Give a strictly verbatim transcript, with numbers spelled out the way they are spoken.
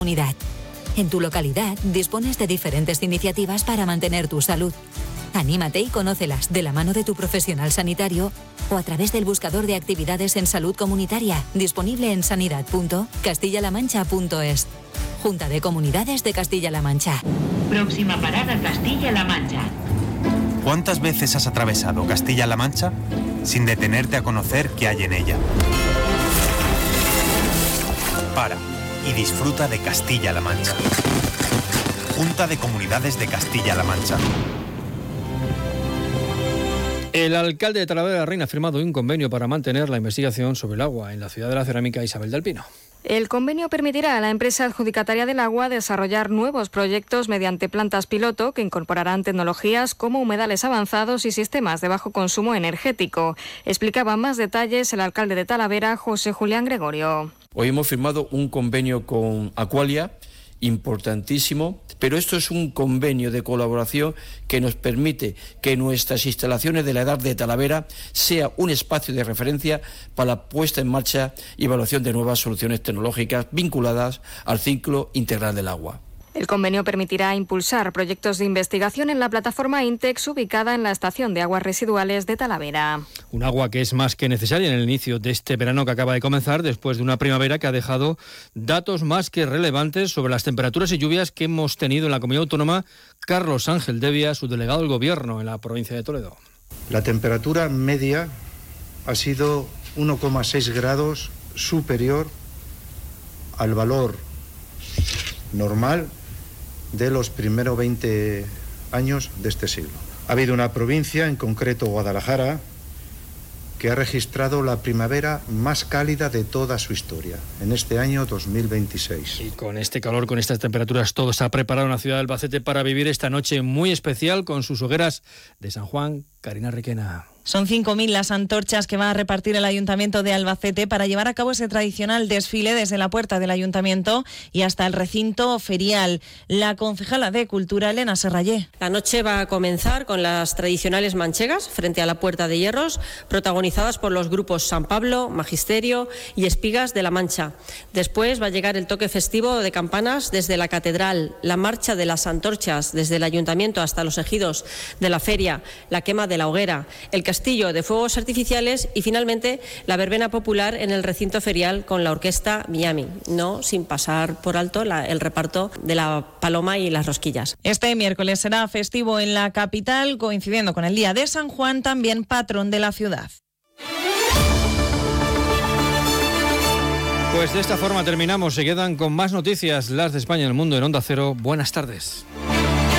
Unidad. En tu localidad dispones de diferentes iniciativas para mantener tu salud. Anímate y conócelas de la mano de tu profesional sanitario o a través del buscador de actividades en salud comunitaria, disponible en sanidad punto castilla la mancha punto es. Junta de Comunidades de Castilla-La Mancha. Próxima parada, Castilla-La Mancha. ¿Cuántas veces has atravesado Castilla-La Mancha sin detenerte a conocer qué hay en ella? Para y disfruta de Castilla-La Mancha. Junta de Comunidades de Castilla-La Mancha. El alcalde de Talavera Reina ha firmado un convenio para mantener la investigación sobre el agua en la ciudad de la cerámica Isabel del Pino. El convenio permitirá a la empresa adjudicataria del agua desarrollar nuevos proyectos mediante plantas piloto que incorporarán tecnologías como humedales avanzados y sistemas de bajo consumo energético. Explicaba más detalles el alcalde de Talavera, José Julián Gregorio. Hoy hemos firmado un convenio con Aqualia, importantísimo, pero esto es un convenio de colaboración que nos permite que nuestras instalaciones de la edad de Talavera sea un espacio de referencia para la puesta en marcha y evaluación de nuevas soluciones tecnológicas vinculadas al ciclo integral del agua. El convenio permitirá impulsar proyectos de investigación en la plataforma INTEX ubicada en la estación de aguas residuales de Talavera. Un agua que es más que necesaria en el inicio de este verano que acaba de comenzar, después de una primavera que ha dejado datos más que relevantes sobre las temperaturas y lluvias que hemos tenido en la comunidad autónoma. Carlos Ángel Devia, su delegado del Gobierno en la provincia de Toledo. La temperatura media ha sido uno coma seis grados superior al valor normal de los primeros veinte años de este siglo. Ha habido una provincia, en concreto Guadalajara, que ha registrado la primavera más cálida de toda su historia, en este año dos mil veintiséis. Y con este calor, con estas temperaturas, todo se ha preparado en la ciudad de Albacete para vivir esta noche muy especial con sus hogueras de San Juan. Karina Requena. Son cinco mil las antorchas que va a repartir el Ayuntamiento de Albacete para llevar a cabo ese tradicional desfile desde la puerta del Ayuntamiento y hasta el recinto ferial. La concejala de Cultura, Elena Serrallé. La noche va a comenzar con las tradicionales manchegas frente a la Puerta de Hierros, protagonizadas por los grupos San Pablo, Magisterio y Espigas de la Mancha. Después va a llegar el toque festivo de campanas desde la Catedral, la marcha de las antorchas desde el Ayuntamiento hasta los ejidos de la feria, la quema de la hoguera, el castillo de fuegos artificiales y finalmente la verbena popular en el recinto ferial con la orquesta Miami, no sin pasar por alto la, el reparto de la paloma y las rosquillas. Este miércoles será festivo en la capital, coincidiendo con el Día de San Juan, también patrón de la ciudad. Pues de esta forma terminamos. Se quedan con más noticias, las de España y el mundo en Onda Cero. Buenas tardes.